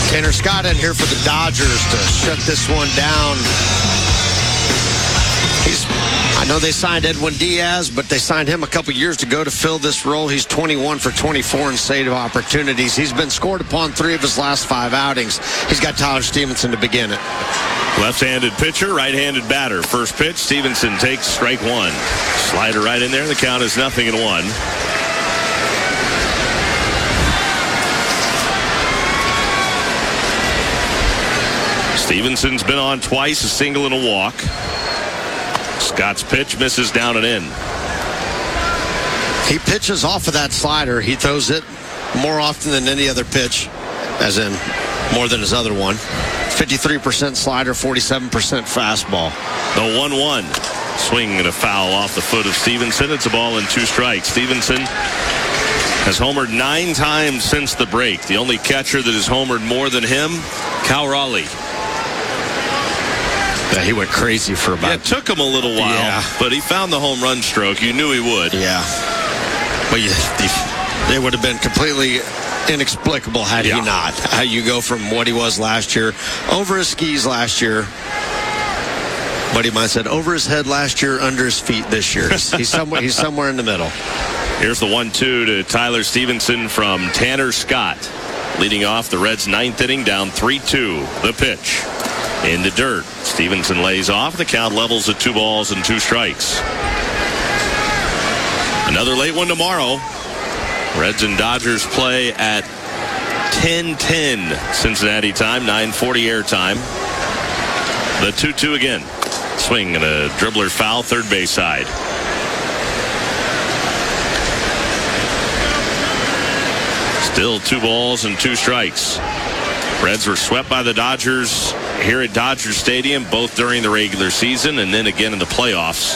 Tanner Scott in here for the Dodgers to shut this one down. I know they signed Edwin Diaz, but they signed him a couple years ago to fill this role. He's 21 for 24 in save opportunities. He's been scored upon 3 of his last 5 outings. He's got Tyler Stevenson to begin it. Left-handed pitcher, right-handed batter. First pitch, Stevenson takes strike 1. Slider right in there. The count is 0-1. Stevenson's been on twice, a single and a walk. Scott's pitch misses down and in. He pitches off of that slider. He throws it more often than any other pitch, as in more than his other one. 53% slider, 47% fastball. The 1-1. Swing and a foul off the foot of Stevenson. It's a ball and 2 strikes. Stevenson has homered 9 times since the break. The only catcher that has homered more than him, Cal Raleigh. Yeah, he went crazy for about... It took him a little while, but he found the home run stroke. You knew he would. Yeah. But they would have been completely inexplicable had he not. How you go from what he was last year, over his skis last year. Buddy mine said, over his head last year, under his feet this year. He's somewhere in the middle. Here's the 1-2 to Tyler Stevenson from Tanner Scott. Leading off the Reds' 9th inning, down 3-2. The pitch. In the dirt. Stevenson lays off. The count levels at 2 balls and 2 strikes. Another late one tomorrow. Reds and Dodgers play at 10:10 Cincinnati time, 9:40 air time. The 2-2 again. Swing and a dribbler foul, third base side. Still 2 balls and 2 strikes. Reds were swept by the Dodgers here at Dodger Stadium, both during the regular season and then again in the playoffs.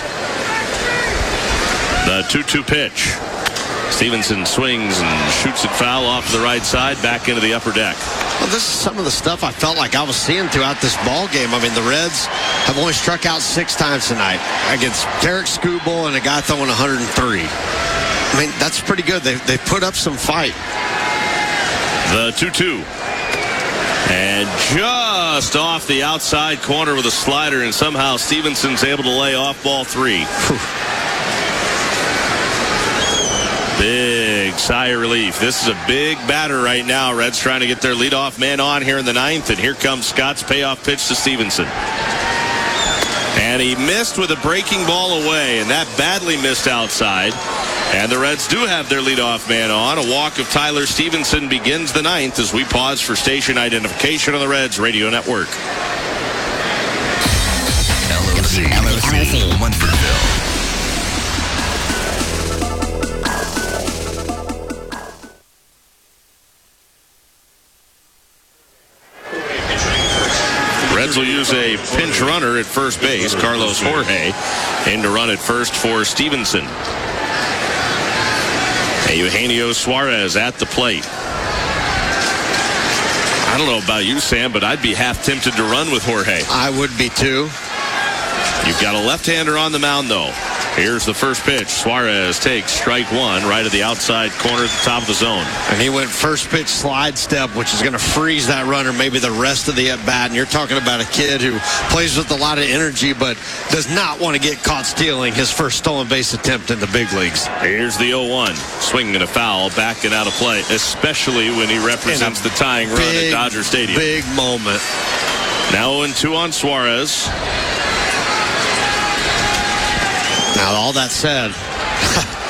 The 2-2 pitch. Stevenson swings and shoots it foul off to the right side, back into the upper deck. Well, this is some of the stuff I felt like I was seeing throughout this ball game. I mean, the Reds have only struck out 6 times tonight against Derek Skubal and a guy throwing 103. I mean, that's pretty good. They put up some fight. The 2-2. And just off the outside corner with a slider, and somehow Stevenson's able to lay off ball 3. Big sigh of relief. This is a big batter right now. Reds trying to get their leadoff man on here in the 9th, and here comes Scott's payoff pitch to Stevenson. And he missed with a breaking ball away, and that badly missed outside. And the Reds do have their leadoff man on. A walk of Tyler Stevenson begins the 9th as we pause for station identification on the Reds Radio Network. LOC, Munfordville. Reds will use a pinch runner at first base, Carlos Jorge, in to run at first for Stevenson. Eugenio Suarez at the plate. I don't know about you, Sam, but I'd be half tempted to run with Jorge. I would be too. You've got a left-hander on the mound, though. Here's the first pitch. Suarez takes strike 1 right at the outside corner at the top of the zone. And he went first pitch slide step, which is going to freeze that runner maybe the rest of the at-bat. And you're talking about a kid who plays with a lot of energy but does not want to get caught stealing his first stolen base attempt in the big leagues. Here's the 0-1. Swing and a foul, backing out of play, especially when he represents the tying run at Dodger Stadium. Big moment. Now 0-2 on Suarez. Now, all that said,